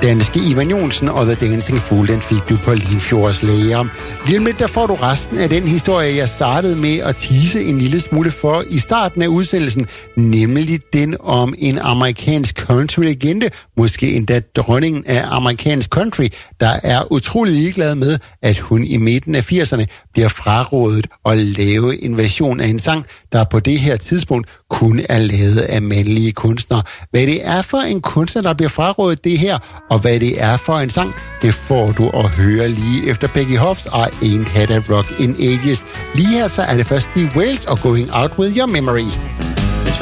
Danske Ivan Johnsen og The Dancing Fool, den fik du på Limfjords Lager. Lige om lidt, der får du resten af den historie, jeg startede med at tease en lille smule for i starten af udsendelsen, nemlig den om en amerikansk country-legende, måske endda dronningen af amerikansk country, der er utrolig ligeglad med, at hun i midten af 80'erne bliver frarådet at lave en version af en sang, der på det her tidspunkt kun er lavet af mandlige kunstnere. Hvad det er for en kunstner, der bliver frarådet det her, og hvad det er for en sang, det får du at høre lige efter Peggy Hoffs og Ain't Had a Rock in Ages. Lige her så er det først Steve Wales og Going Out With Your Memory.